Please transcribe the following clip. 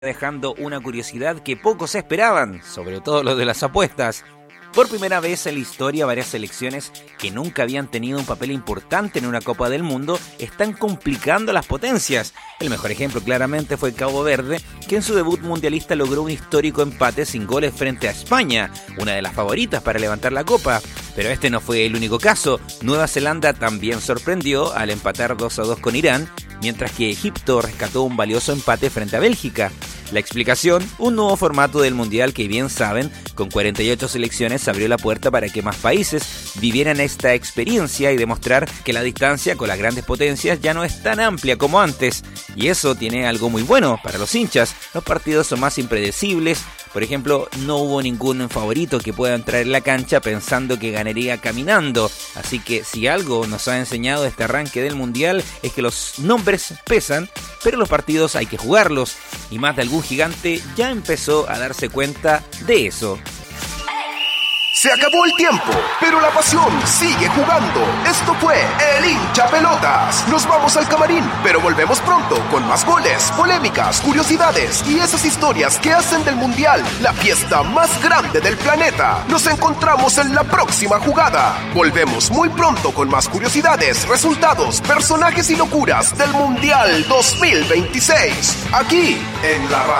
dejando una curiosidad que pocos esperaban, sobre todo los de las apuestas. Por primera vez en la historia, varias selecciones que nunca habían tenido un papel importante en una Copa del Mundo están complicando las potencias. El mejor ejemplo claramente fue Cabo Verde, que en su debut mundialista logró un histórico empate sin goles frente a España, una de las favoritas para levantar la Copa. Pero este no fue el único caso. Nueva Zelanda también sorprendió al empatar 2-2 con Irán, mientras que Egipto rescató un valioso empate frente a Bélgica. La explicación, un nuevo formato del Mundial que bien saben, con 48 selecciones abrió la puerta para que más países vivieran esta experiencia y demostrar que la distancia con las grandes potencias ya no es tan amplia como antes. Y eso tiene algo muy bueno para los hinchas, los partidos son más impredecibles. Por ejemplo, no hubo ningún favorito que pueda entrar en la cancha pensando que ganaría caminando. Así que si algo nos ha enseñado este arranque del Mundial es que los nombres pesan, pero los partidos hay que jugarlos. Y más de algún gigante ya empezó a darse cuenta de eso. Se acabó el tiempo, pero la pasión sigue jugando. Esto fue El Hincha Pelotas. Nos vamos al camarín, pero volvemos pronto con más goles, polémicas, curiosidades y esas historias que hacen del Mundial la fiesta más grande del planeta. Nos encontramos en la próxima jugada. Volvemos muy pronto con más curiosidades, resultados, personajes y locuras del Mundial 2026. Aquí en la radio.